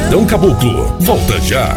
Plantão Caboclo. Volta já.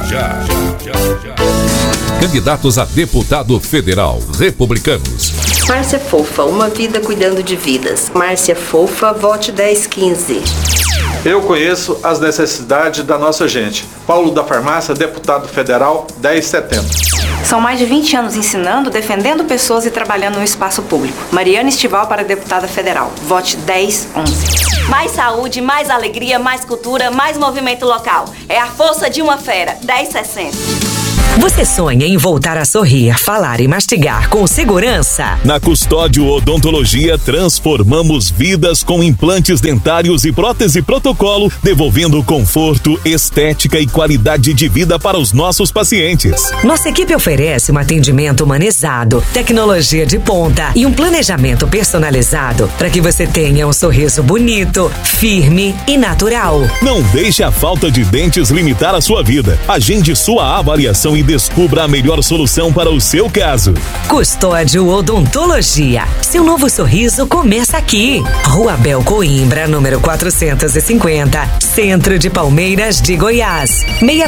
Candidatos a deputado federal, republicanos. Márcia Fofa, uma vida cuidando de vidas. Márcia Fofa, vote 1015. Eu conheço as necessidades da nossa gente. Paulo da Farmácia, deputado federal, 1070. São mais de 20 anos ensinando, defendendo pessoas e trabalhando no espaço público. Mariana Estival para deputada federal. Vote 1011. Mais saúde, mais alegria, mais cultura, mais movimento local. É a força de uma fera. 1060. Você sonha em voltar a sorrir, falar e mastigar com segurança? Na Custódio Odontologia, transformamos vidas com implantes dentários e prótese protocolo, devolvendo conforto, estética e qualidade de vida para os nossos pacientes. Nossa equipe oferece um atendimento humanizado, tecnologia de ponta e um planejamento personalizado para que você tenha um sorriso bonito, firme e natural. Não deixe a falta de dentes limitar a sua vida. Agende sua avaliação e descubra a melhor solução para o seu caso. Custódio Odontologia. Seu novo sorriso começa aqui. Rua Abel Coimbra, número 450, Centro de Palmeiras de Goiás.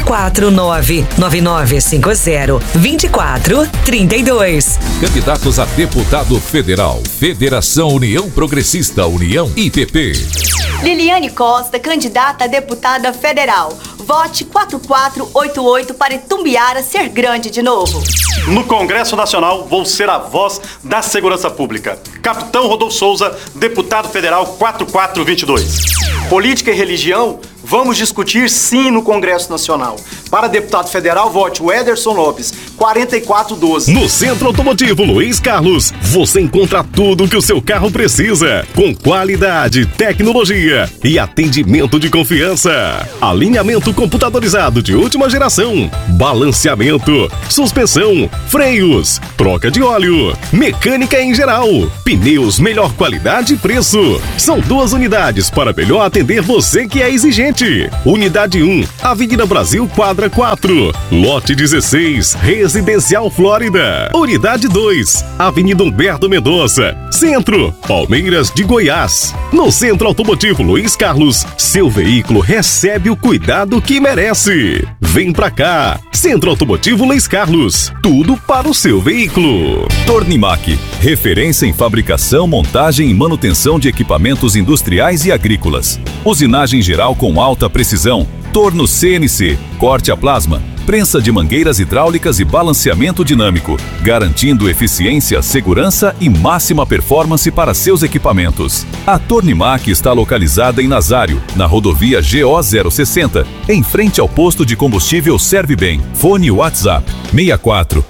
649-9950-2432. Candidatos a deputado federal, Federação União Progressista, União IPP. Liliane Costa, candidata a deputada federal. Vote 4488 para Itumbiara ser grande de novo. No Congresso Nacional, vou ser a voz da segurança pública. Capitão Rodolfo Souza, deputado federal 4422. Política e religião, vamos discutir sim no Congresso Nacional. Para deputado federal, vote o Ederson Lopes, 4412. No Centro Automotivo Luiz Carlos, você encontra tudo o que o seu carro precisa, com qualidade, tecnologia e atendimento de confiança. Alinhamento computadorizado de última geração, balanceamento, suspensão, freios, troca de óleo, mecânica em geral, pneus melhor qualidade e preço. São 2 unidades para melhor atender você que é exigente. Unidade 1, Avenida Brasil, quadra 4, lote 16, Residencial Flórida. Unidade 2, Avenida Humberto Mendonça, Centro, Palmeiras de Goiás. No Centro Automotivo Luiz Carlos, seu veículo recebe o cuidado que merece. Vem pra cá, Centro Automotivo Luiz Carlos, tudo para o seu veículo. Tornimac, referência em fabricação, montagem e manutenção de equipamentos industriais e agrícolas. Usinagem geral com alta precisão, torno CNC, corte a plasma, prensa de mangueiras hidráulicas e balanceamento dinâmico, garantindo eficiência, segurança e máxima performance para seus equipamentos. A Tornimac está localizada em Nazário, na rodovia GO 060, em frente ao posto de combustível Serve Bem. Fone WhatsApp 64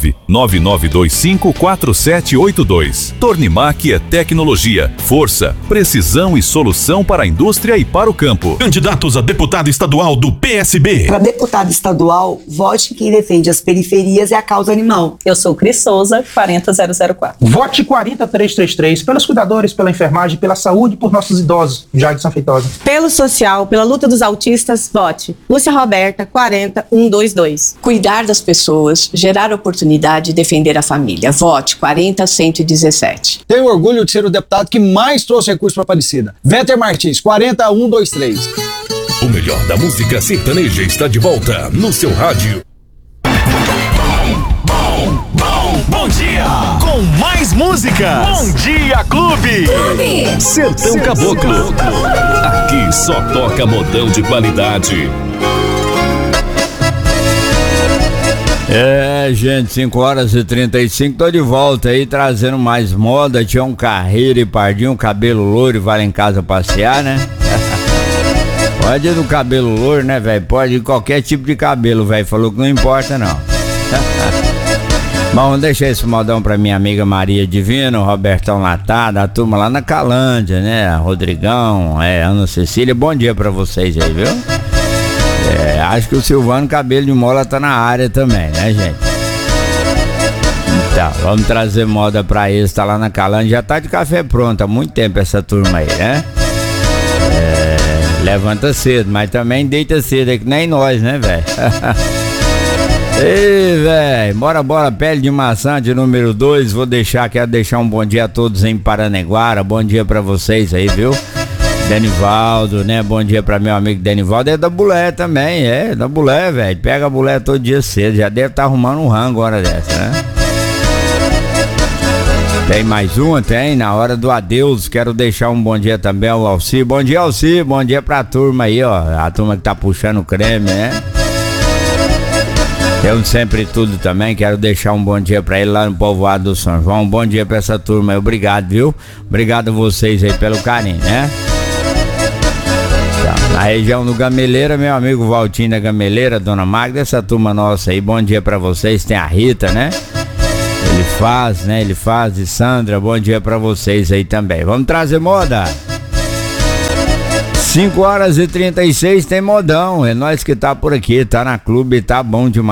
999254782. Tornimac é tecnologia, força, precisão e solução para a indústria e para o campo. Candidatos a deputado estadual do PSB. Para deputado estadual, vote quem defende as periferias e a causa animal. Eu sou Cris Souza, 40004. Vote 40333 pelos cuidadores, pela enfermagem, pela saúde e por nossos idosos. Jadson Feitosa. Pelo social, pela luta dos autistas, vote Lúcia Roberta, 40122. Cuidar das pessoas, gerar oportunidade e defender a família. Vote 40117. Tenho orgulho de ser o deputado que mais trouxe recursos para Aparecida. Véter Martins, 40123. O melhor da música sertaneja está de volta no seu rádio. Bom dia! Com mais músicas! Bom Dia Clube! Sertão Caboclo. Aqui só toca modão de qualidade. É, gente, 5h35, tô de volta aí trazendo mais moda. Tinha um Carreiro e Pardinho, cabelo loiro e vai lá em casa passear, né? Pode ir do cabelo loiro, né, velho? Pode ir qualquer tipo de cabelo, velho. Falou que não importa, não. Bom, deixa esse modão pra minha amiga Maria Divino, Robertão Latado, a turma lá na Calândia, né? Rodrigão, Ana Cecília. Bom dia pra vocês aí, viu? Acho que o Silvano Cabelo de Mola tá na área também, né, gente? Então, vamos trazer moda pra eles, tá lá na Calândia. Já tá de café pronto há muito tempo essa turma aí, né? Levanta cedo, mas também deita cedo, é que nem nós, né, velho? Ei, velho, bora, pele de maçã de número 2. Quero deixar um bom dia a todos em Paranaguara. Bom dia pra vocês aí, viu? Denivaldo, né? Bom dia pra meu amigo Denivaldo. É da Bulé também, da Bulé, velho. Pega a Bulé todo dia cedo. Já deve estar arrumando um rango agora dessa, né? Tem mais uma? Tem. Na hora do adeus, quero deixar um bom dia também ao Alci. Bom dia, Alci. Bom dia pra turma aí, ó. A turma que tá puxando o creme, né? Eu sempre tudo também, quero deixar um bom dia pra ele lá no povoado do São João. Um bom dia pra essa turma aí, obrigado, viu? Obrigado a vocês aí pelo carinho, né? Então, na região do Gameleira, meu amigo Valtinho da Gameleira, Dona Magda, essa turma nossa aí, bom dia pra vocês. Tem a Rita, né? Ele faz, e Sandra, bom dia pra vocês aí também. Vamos trazer moda? 5h36 tem modão, é nós que tá por aqui, tá na clube, tá bom demais.